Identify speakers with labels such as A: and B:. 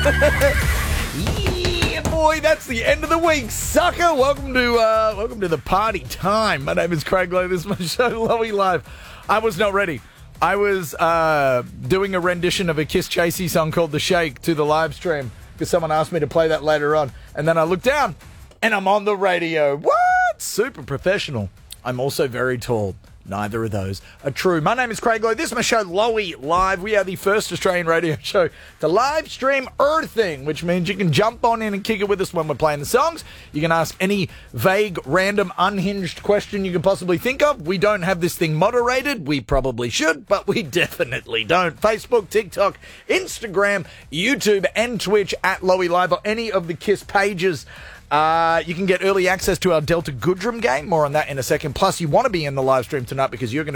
A: Yeah, boy, that's the end of the week, sucker. Welcome to the party time. My name is Craig Lowe. This is my show, Lowy Live. I was not ready. I was doing a rendition of a Kiss Chasey song called The Shake to the live stream because someone asked me to play that later on. And then I looked down and I'm on the radio. What? Super professional. I'm also very tall. Neither of those are true. My name is Craig Lowe. This is my show, Lowy Live. We are the first Australian radio show to live stream Earthing, which means you can jump on in and kick it with us when we're playing the songs. You can ask any vague, random, unhinged question you can possibly think of. We don't have this thing moderated. We probably should, but we definitely don't. Facebook, TikTok, Instagram, YouTube, and Twitch at Lowy Live, or any of the Kiss pages. You can get early access to our Delta Goodrum game. More on that in a second. Plus, you want to be in the live stream tonight because you're going to